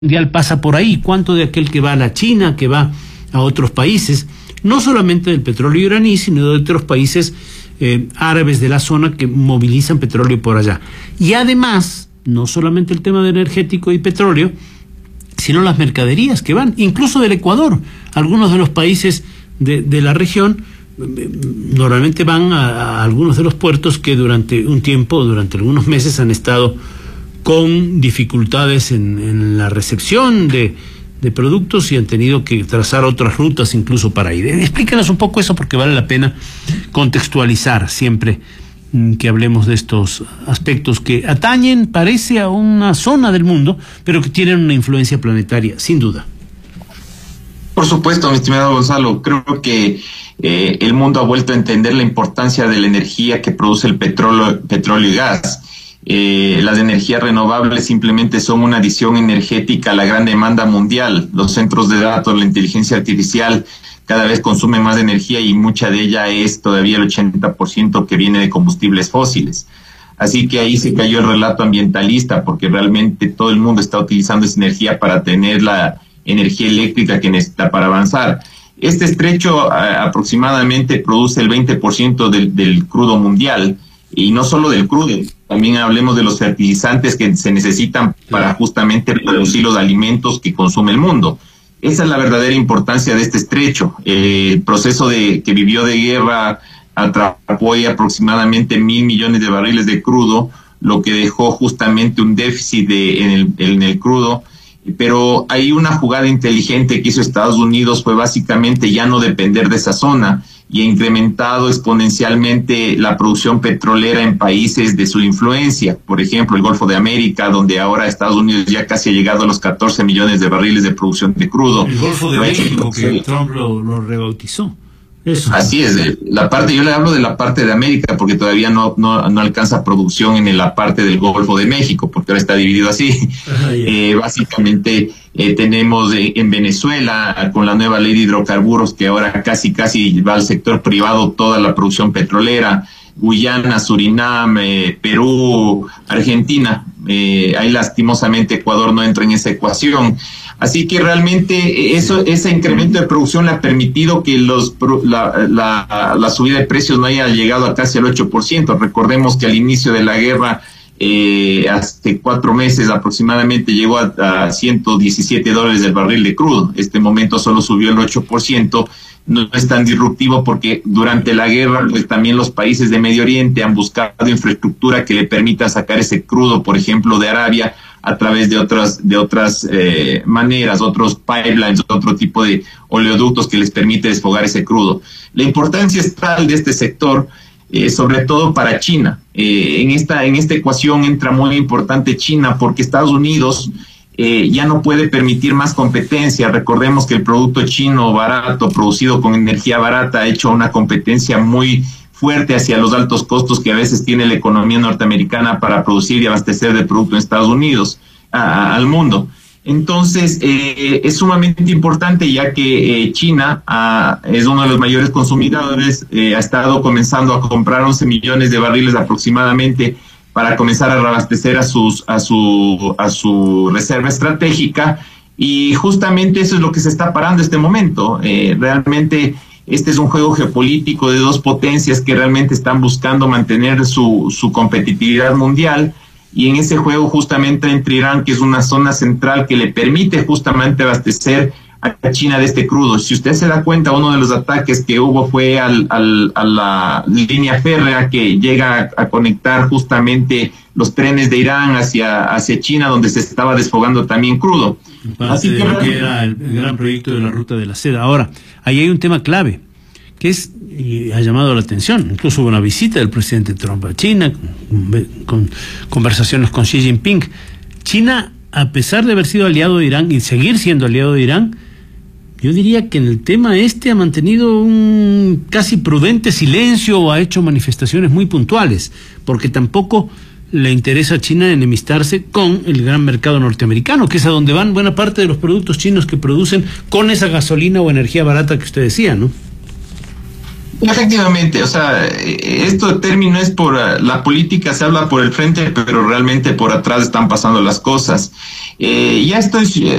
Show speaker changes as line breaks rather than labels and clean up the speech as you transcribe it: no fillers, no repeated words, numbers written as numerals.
mundial pasa por ahí, cuánto de aquel que va a la China, que va a otros países, no solamente del petróleo iraní, sino de otros países árabes de la zona que movilizan petróleo por allá. Y además, no solamente el tema de energético y petróleo, sino las mercaderías que van, incluso del Ecuador. Algunos de los países de la región normalmente van a algunos de los puertos que durante un tiempo, durante algunos meses han estado con dificultades en la recepción de productos y han tenido que trazar otras rutas incluso para ir. Explícanos un poco eso porque vale la pena contextualizar siempre que hablemos de estos aspectos que atañen, parece, a una zona del mundo, pero que tienen una influencia planetaria, sin duda.
Por supuesto, mi estimado Gonzalo, creo que el mundo ha vuelto a entender la importancia de la energía que produce el petróleo y gas. Las energías renovables simplemente son una adición energética a la gran demanda mundial. Los centros de datos, la inteligencia artificial cada vez consumen más energía y mucha de ella es todavía el 80% que viene de combustibles fósiles. Así que ahí se cayó el relato ambientalista porque realmente todo el mundo está utilizando esa energía para tener la energía eléctrica que necesita para avanzar. Este estrecho aproximadamente produce el 20% del crudo mundial. Y no solo del crudo, también hablemos de los fertilizantes que se necesitan para justamente producir los alimentos que consume el mundo. Esa es la verdadera importancia de este estrecho. El proceso que vivió de guerra atrapó aproximadamente 1.000 millones de barriles de crudo, lo que dejó justamente un déficit en el crudo. Pero hay una jugada inteligente que hizo Estados Unidos, fue básicamente ya no depender de esa zona y ha incrementado exponencialmente la producción petrolera en países de su influencia. Por ejemplo, el Golfo de América, donde ahora Estados Unidos ya casi ha llegado a los 14 millones de barriles de producción de crudo.
El Golfo de México, que Trump lo rebautizó. Eso.
Así es, yo le hablo de la parte de América porque todavía no alcanza producción en la parte del Golfo de México, porque ahora está dividido así. Básicamente tenemos en Venezuela con la nueva ley de hidrocarburos que ahora casi va al sector privado toda la producción petrolera. Guyana, Surinam, Perú, Argentina, ahí lastimosamente Ecuador no entra en esa ecuación. Así que realmente ese incremento de producción le ha permitido que la subida de precios no haya llegado a casi al 8%. Recordemos que al inicio de la guerra, hace 4 meses aproximadamente, llegó a $117 el barril de crudo. Este momento solo subió el 8%. No es tan disruptivo porque durante la guerra pues también los países de Medio Oriente han buscado infraestructura que le permita sacar ese crudo, por ejemplo, de Arabia, a través de otras maneras, otros pipelines, otro tipo de oleoductos que les permite desfogar ese crudo. La importancia es tal de este sector, sobre todo para China. En esta ecuación entra muy importante China porque Estados Unidos ya no puede permitir más competencia. Recordemos que el producto chino barato, producido con energía barata, ha hecho una competencia muy fuerte hacia los altos costos que a veces tiene la economía norteamericana para producir y abastecer de producto en Estados Unidos al mundo. Entonces, es sumamente importante ya que China es uno de los mayores consumidores, ha estado comenzando a comprar 11 millones de barriles aproximadamente para comenzar a reabastecer a su reserva estratégica, y justamente eso es lo que se está parando este momento. Realmente este es un juego geopolítico de dos potencias que realmente están buscando mantener su competitividad mundial, y en ese juego justamente entre Irán, que es una zona central que le permite justamente abastecer a China de este crudo. Si usted se da cuenta, uno de los ataques que hubo fue a la línea férrea que llega a conectar justamente los trenes de Irán hacia China, donde se estaba desfogando también crudo.
Así que lo que era el gran proyecto de la ruta de la seda. Ahora, ahí hay un tema clave, que y ha llamado la atención. Incluso hubo una visita del presidente Trump a China, con conversaciones con Xi Jinping. China, a pesar de haber sido aliado de Irán y seguir siendo aliado de Irán, yo diría que en el tema ha mantenido un casi prudente silencio o ha hecho manifestaciones muy puntuales, porque tampoco le interesa a China enemistarse con el gran mercado norteamericano, que es a donde van buena parte de los productos chinos que producen con esa gasolina o energía barata que usted decía, ¿no?
Efectivamente, o sea, esto término es por la política, se habla por el frente, pero realmente por atrás están pasando las cosas. Ya estoy